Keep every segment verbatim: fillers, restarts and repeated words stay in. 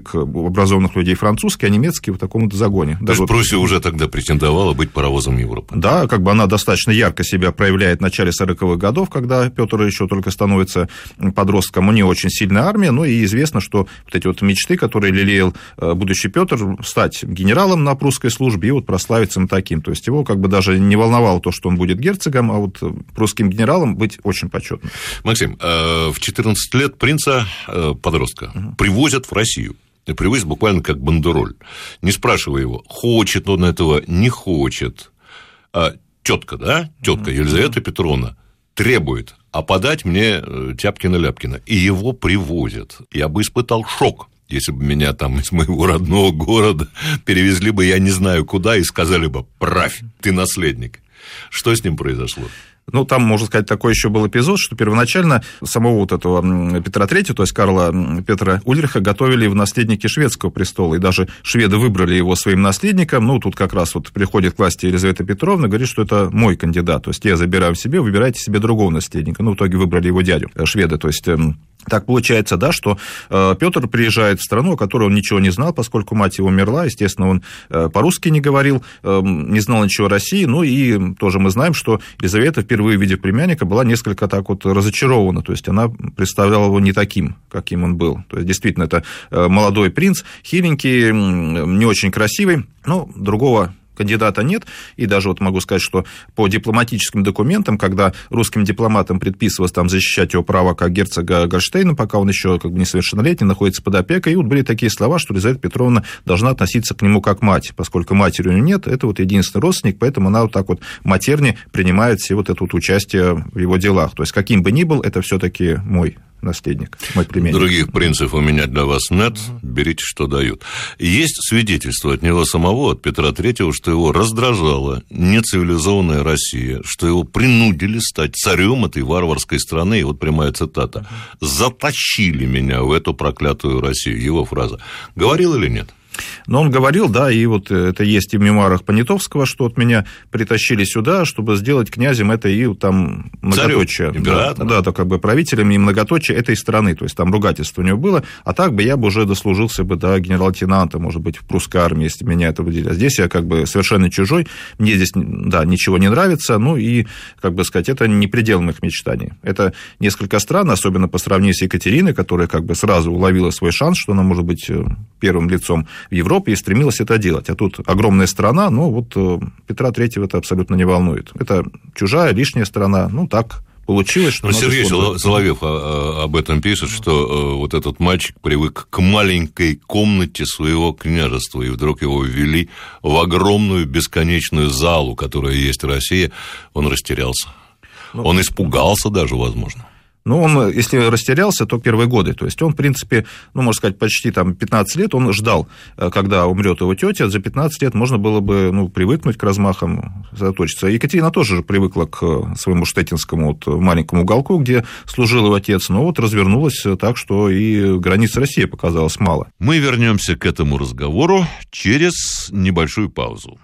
язык образованных людей французский, а немецкий в таком вот загоне. Даже вот... Пруссия уже тогда претендовала быть паровозом Европы. Да, как бы она достаточно ярко себя проявляет в начале сороковых годов, когда Петр еще только становится подростком. У нее очень сильная армия, ну и известно, что вот эти вот мечты, которые лелеял будущий Петр, стать генералом на прусской службе и вот прославиться им таким. То есть его как бы даже не волновало то, что он будет герцогом, а вот прусским генералом быть очень почетным. Максим, в четырнадцать лет принца, подростка, угу. привозят в Россию. И привозят буквально как бандероль. Не спрашивая его, хочет он этого, не хочет. А тетка, да, тетка Елизавета Петровна требует, а подать мне Тяпкина-Ляпкина. И его привозят. Я бы испытал шок, если бы меня там из моего родного города перевезли бы, я не знаю куда, и сказали бы, правь, ты наследник. Что с ним произошло? Ну, там, можно сказать, такой еще был эпизод, что первоначально самого вот этого Петра Третьего, то есть Карла Петра Ульриха, готовили в наследники шведского престола, и даже шведы выбрали его своим наследником. Ну, тут как раз вот приходит к власти Елизавета Петровна, говорит, что это мой кандидат, то есть я забираю себе, выбирайте себе другого наследника. Ну, в итоге выбрали его дядю, шведы, то есть... Так получается, да, что Петр приезжает в страну, о которой он ничего не знал, поскольку мать его умерла, естественно, он по-русски не говорил, не знал ничего о России, ну и тоже мы знаем, что Елизавета, впервые видев племянника, была несколько так вот разочарована, то есть она представляла его не таким, каким он был. То есть действительно, это молодой принц, хиленький, не очень красивый, но другого кандидата нет, и даже вот могу сказать, что по дипломатическим документам, когда русским дипломатам предписывалось там защищать его права как герцога Гольштейна, пока он еще как бы несовершеннолетний, находится под опекой, и вот были такие слова, что Елизавета Петровна должна относиться к нему как мать, поскольку матери у нее нет, это вот единственный родственник, поэтому она вот так вот матерне принимает все вот это вот участие в его делах. То есть каким бы ни был, это все-таки мой наследник, мой племянник. Других принцев у меня для вас нет, берите, что дают. Есть свидетельство от него самого, от Петра Третьего, что его раздражала нецивилизованная Россия, что его принудили стать царем этой варварской страны, и вот прямая цитата, «затащили меня в эту проклятую Россию», его фраза. Говорил или нет? Но он говорил, да, и вот это есть и в мемуарах Понятовского, что вот меня притащили сюда, чтобы сделать князем этой и там многоточие. Да, да, то как бы правителем и многоточие этой страны, то есть там ругательство у него было, а так бы я бы уже дослужился бы до генерал-лейтенанта, может быть, в прусской армии, если меня это выделили. А здесь я как бы совершенно чужой, мне здесь, да, ничего не нравится, ну и, как бы сказать, это не предел моих мечтаний. Это несколько странно, особенно по сравнению с Екатериной, которая как бы сразу уловила свой шанс, что она может быть первым лицом в Европе и стремилась это делать. А тут огромная страна, но вот Петра Третьего это абсолютно не волнует. Это чужая, лишняя страна, ну так получилось, что... Ну, Сергей Соловьев об этом пишет, что вот этот мальчик привык к маленькой комнате своего княжества, и вдруг его ввели в огромную бесконечную залу, которая есть в России, он растерялся. Ну, он испугался даже, возможно. Ну, он, если растерялся, то первые годы. То есть он, в принципе, ну, можно сказать, почти там пятнадцать лет он ждал, когда умрет его тетя. За пятнадцать лет можно было бы, ну, привыкнуть к размахам, заточиться. Екатерина тоже привыкла к своему штеттинскому вот маленькому уголку, где служил его отец. Но вот развернулась так, что и границ России показалось мало. Мы вернемся к этому разговору через небольшую паузу.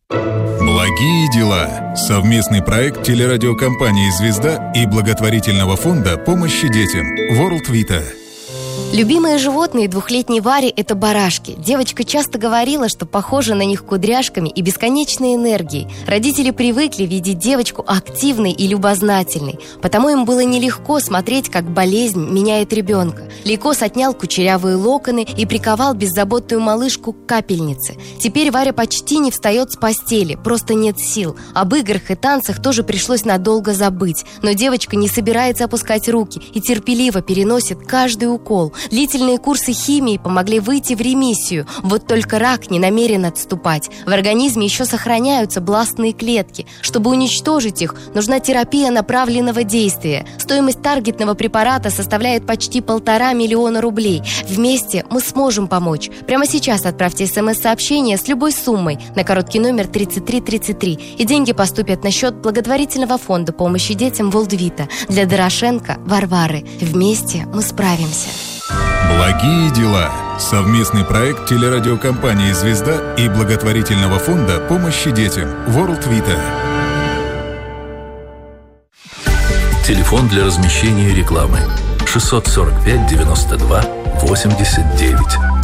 Благие дела. Совместный проект телерадиокомпании «Звезда» и благотворительного фонда помощи детям World Vita. Любимые животные двухлетней Вари – это барашки. Девочка часто говорила, что похожа на них кудряшками и бесконечной энергией. Родители привыкли видеть девочку активной и любознательной, потому им было нелегко смотреть, как болезнь меняет ребенка. Лейкоз отнял кучерявые локоны и приковал беззаботную малышку к капельнице. Теперь Варя почти не встает с постели, просто нет сил. Об играх и танцах тоже пришлось надолго забыть. Но девочка не собирается опускать руки и терпеливо переносит каждый укол. Длительные курсы химии помогли выйти в ремиссию, вот только рак не намерен отступать. В организме еще сохраняются бластные клетки. Чтобы уничтожить их, нужна терапия направленного действия. Стоимость таргетного препарата составляет почти полтора миллиона рублей. Вместе мы сможем помочь. Прямо сейчас отправьте смс-сообщение с любой суммой на короткий номер тридцать три тридцать три, и деньги поступят на счет благотворительного фонда помощи детям World Vita для Дорошенко Варвары. Вместе мы справимся. Благие дела. Совместный проект телерадиокомпании «Звезда» и благотворительного фонда помощи детям World Vita. Телефон для размещения рекламы шестьсот сорок пять девяносто два восемьдесят девять.